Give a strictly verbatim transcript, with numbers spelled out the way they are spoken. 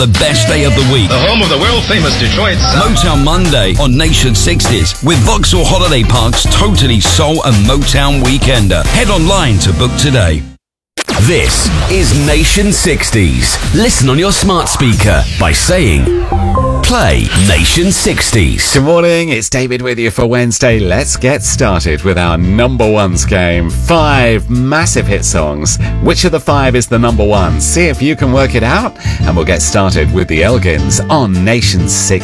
The best day of the week. The home of the world-famous Detroit sound. Motown Monday on Nation sixties with Vauxhall Holiday Park's totally soul and Motown Weekender. Head online to book today. This is Nation sixties. Listen on your smart speaker by saying, play Nation sixties. Good morning, it's David with you for Wednesday. Let's get started with our number ones game. Five massive hit songs. Which of the five is the number one? See if you can work it out, and we'll get started with the Elgins on Nation sixties.